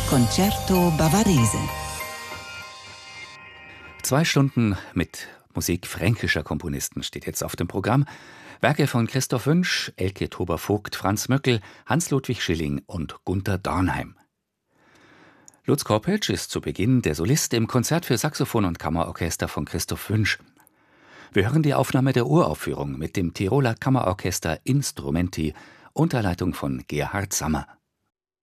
Concerto Bavarese. 2 Stunden mit Musik fränkischer Komponisten steht jetzt auf dem Programm. Werke von Christoph Wünsch, Elke Tober-Vogt, Franz Möckel, Hans-Ludwig Schilling und Gunter Dornheim. Lutz Korpelsch ist zu Beginn der Solist im Konzert für Saxophon und Kammerorchester von Christoph Wünsch. Wir hören die Aufnahme der Uraufführung mit dem Tiroler Kammerorchester Instrumenti unter Leitung von Gerhard Sammer.